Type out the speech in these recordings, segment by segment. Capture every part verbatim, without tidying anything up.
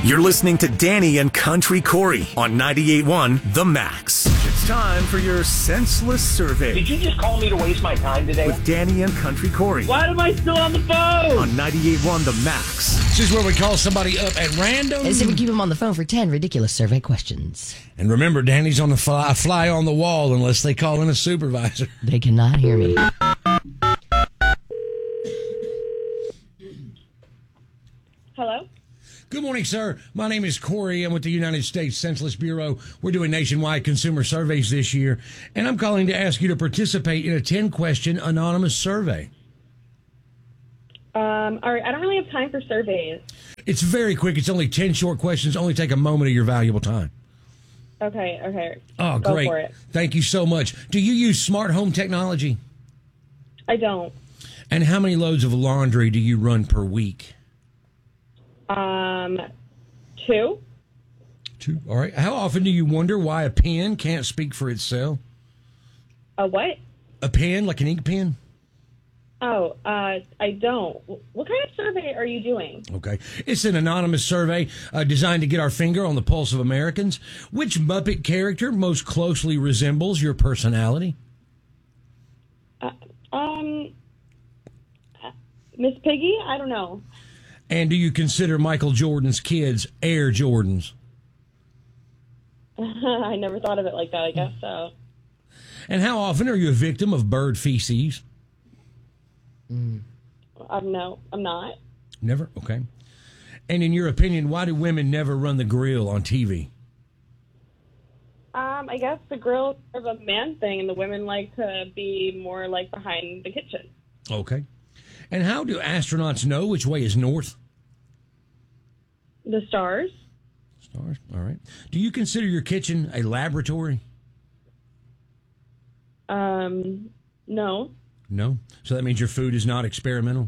You're listening to Danny and Country Corey on ninety-eight point one The Max. It's time for your senseless survey. Did you just call me to waste my time today? With Danny and Country Corey. Why am I still on the phone? On ninety-eight point one The Max. This is where we call somebody up at random. And so we keep them on the phone for ten ridiculous survey questions. And remember, Danny's on the fly, fly on the wall unless they call in a supervisor. They cannot hear me. Hello? Good morning, sir. My name is Corey. I'm with the United States Census Bureau. We're doing nationwide consumer surveys this year, and I'm calling to ask you to participate in a ten-question anonymous survey. Um, all right, I don't really have time for surveys. It's very quick. It's only ten short questions. Only take a moment of your valuable time. Okay, okay. Oh, Go great. for it. Thank you so much. Do you use smart home technology? I don't. And how many loads of laundry do you run per week? Um, two? Two. All right. How often do you wonder why a pen can't speak for itself? A what? A pen, like an ink pen? Oh, uh, I don't. What kind of survey are you doing? Okay. It's an anonymous survey uh, designed to get our finger on the pulse of Americans. Which Muppet character most closely resembles your personality? Uh, um, Miss Piggy? I don't know. And do you consider Michael Jordan's kids Air Jordans? I never thought of it like that, I guess so. And how often are you a victim of bird feces? Mm. Um, no, I'm not. Never? Okay. And in your opinion, why do women never run the grill on T V? Um, I guess the grill is a man thing, and the women like to be more like behind the kitchen. Okay. And how do astronauts know which way is north? The stars. Stars, all right. Do you consider your kitchen a laboratory? Um, no. No? So that means your food is not experimental?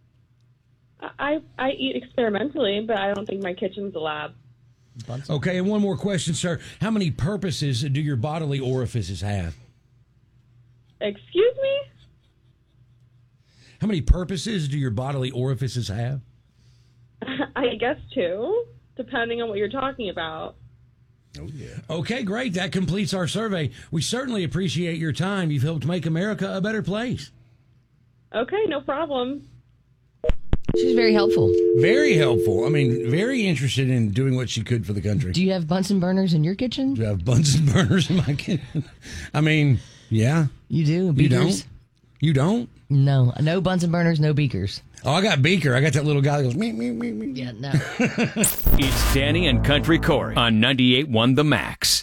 I I eat experimentally, but I don't think my kitchen's a lab. Okay, and one more question, sir. How many purposes do your bodily orifices have? Excuse me? How many purposes do your bodily orifices have? I guess two, depending on what you're talking about. Oh, yeah. Okay, great. That completes our survey. We certainly appreciate your time. You've helped make America a better place. Okay, no problem. She's very helpful. Very helpful. I mean, very interested in doing what she could for the country. Do you have Bunsen burners in your kitchen? Do you have Bunsen burners in my kitchen? I mean, yeah. You do? Beakers? You don't? You don't? No. No Bunsen burners, no beakers. Oh, I got Beaker. I got that little guy that goes, me, me, me, me. Yeah, no. It's Danny and Country Corey on ninety-eight point one The Max.